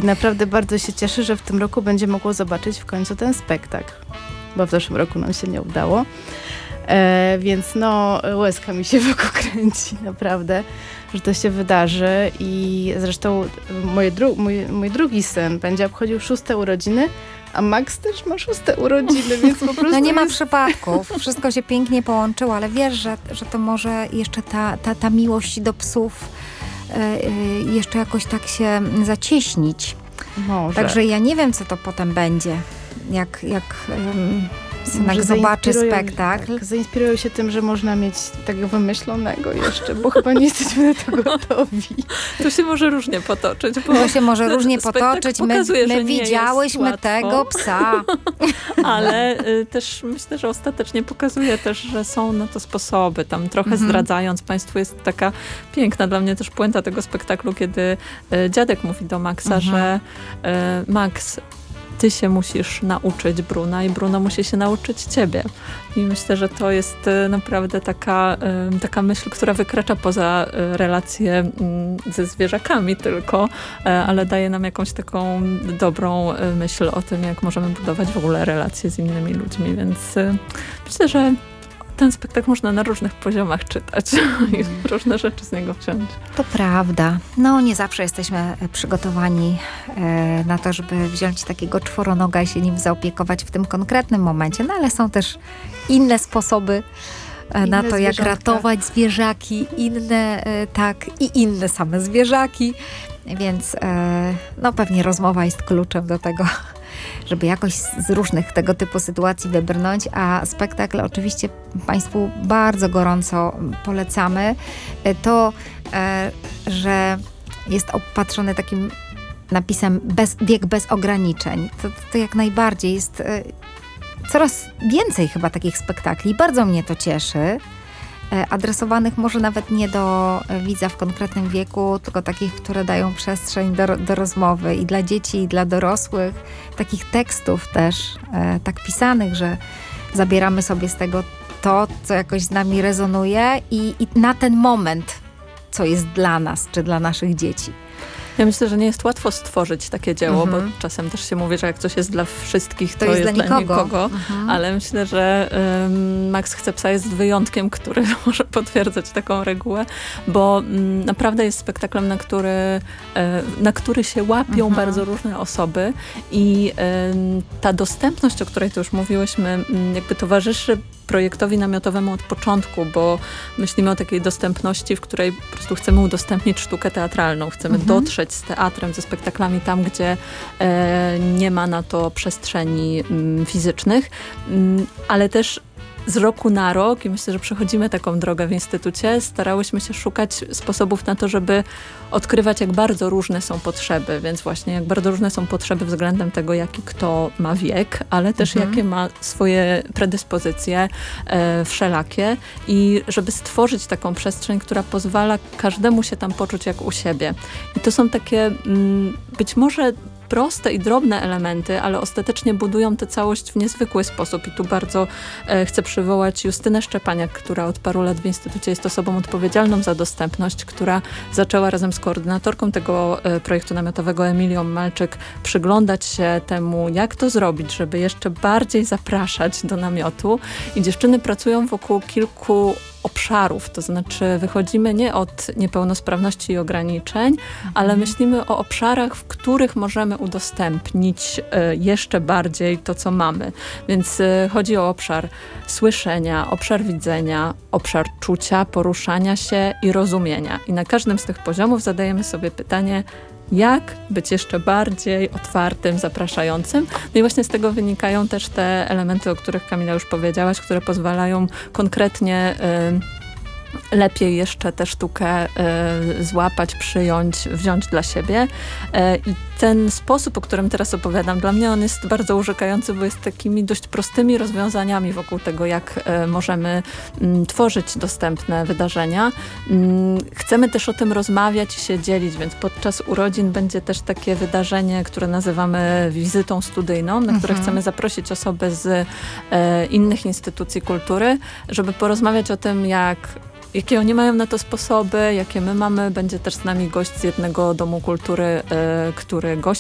I naprawdę bardzo się cieszę, że w tym roku będzie mogło zobaczyć w końcu ten spektakl, bo w zeszłym roku nam się nie udało. Więc łezka mi się wokół kręci, naprawdę, że to się wydarzy. I zresztą mój drugi syn będzie obchodził 6. urodziny, a Max też ma 6. urodziny, więc po prostu nie ma przypadków. Wszystko się pięknie połączyło, ale wiesz, że to może jeszcze ta miłość do psów jeszcze jakoś tak się zacieśnić. Może. Także ja nie wiem, co to potem będzie. Jak synek zobaczy spektakl. Tak, zainspirują się tym, że można mieć tego wymyślonego jeszcze, bo chyba nie jesteśmy na to gotowi. To się może różnie potoczyć. To się może różnie potoczyć. Pokazuje, my widziałyśmy tego psa. Ale też myślę, że ostatecznie pokazuje też, że są na to sposoby. Tam trochę zdradzając Państwu, jest taka piękna dla mnie też puenta tego spektaklu, kiedy dziadek mówi do Maxa, że Max, ty się musisz nauczyć Bruna i Bruno musi się nauczyć ciebie. I myślę, że to jest naprawdę taka myśl, która wykracza poza relacje ze zwierzakami tylko, ale daje nam jakąś taką dobrą myśl o tym, jak możemy budować w ogóle relacje z innymi ludźmi. Więc myślę, że ten spektakl można na różnych poziomach czytać i różne rzeczy z niego wziąć. To prawda. Nie zawsze jesteśmy przygotowani na to, żeby wziąć takiego czworonoga i się nim zaopiekować w tym konkretnym momencie, ale są też inne sposoby na to, jak ratować zwierzaki, inne same zwierzaki, więc pewnie rozmowa jest kluczem do tego, żeby jakoś z różnych tego typu sytuacji wybrnąć, a spektakl oczywiście Państwu bardzo gorąco polecamy. To, że jest opatrzony takim napisem wiek bez ograniczeń, to jak najbardziej jest coraz więcej chyba takich spektakli. Bardzo mnie to cieszy. Adresowanych może nawet nie do widza w konkretnym wieku, tylko takich, które dają przestrzeń do rozmowy i dla dzieci, i dla dorosłych. Takich tekstów też, tak pisanych, że zabieramy sobie z tego to, co jakoś z nami rezonuje i na ten moment, co jest dla nas, czy dla naszych dzieci. Ja myślę, że nie jest łatwo stworzyć takie dzieło, bo czasem też się mówi, że jak coś jest dla wszystkich, to jest dla nikogo. Ale myślę, że Max chce psa jest wyjątkiem, który może potwierdzać taką regułę, bo naprawdę jest spektaklem, na który się łapią bardzo różne osoby i ta dostępność, o której tu już mówiłyśmy, jakby towarzyszy projektowi namiotowemu od początku, bo myślimy o takiej dostępności, w której po prostu chcemy udostępnić sztukę teatralną. Chcemy dotrzeć z teatrem, ze spektaklami tam, gdzie nie ma na to przestrzeni fizycznych, ale też z roku na rok, i myślę, że przechodzimy taką drogę w Instytucie, starałyśmy się szukać sposobów na to, żeby odkrywać, jak bardzo różne są potrzeby, więc właśnie jak bardzo różne są potrzeby względem tego, jaki kto ma wiek, ale też jakie ma swoje predyspozycje wszelakie i żeby stworzyć taką przestrzeń, która pozwala każdemu się tam poczuć jak u siebie. I to są takie być może proste i drobne elementy, ale ostatecznie budują tę całość w niezwykły sposób. I tu bardzo chcę przywołać Justynę Szczepaniak, która od paru lat w Instytucie jest osobą odpowiedzialną za dostępność, która zaczęła razem z koordynatorką tego projektu namiotowego Emilią Malczyk przyglądać się temu, jak to zrobić, żeby jeszcze bardziej zapraszać do namiotu. I dziewczyny pracują wokół kilku obszarów, to znaczy wychodzimy nie od niepełnosprawności i ograniczeń, ale myślimy o obszarach, w których możemy udostępnić jeszcze bardziej to, co mamy. Więc chodzi o obszar słyszenia, obszar widzenia, obszar czucia, poruszania się i rozumienia. I na każdym z tych poziomów zadajemy sobie pytanie, jak być jeszcze bardziej otwartym, zapraszającym. No i właśnie z tego wynikają też te elementy, o których Kamila już powiedziałaś, które pozwalają konkretnie lepiej jeszcze tę sztukę złapać, przyjąć, wziąć dla siebie. I ten sposób, o którym teraz opowiadam, dla mnie on jest bardzo urzekający, bo jest takimi dość prostymi rozwiązaniami wokół tego, jak możemy tworzyć dostępne wydarzenia. Chcemy też o tym rozmawiać i się dzielić, więc podczas urodzin będzie też takie wydarzenie, które nazywamy wizytą studyjną, na które chcemy zaprosić osoby z innych instytucji kultury, żeby porozmawiać o tym, jakie oni mają na to sposoby, jakie my mamy. Będzie też z nami gość z jednego domu kultury, który gości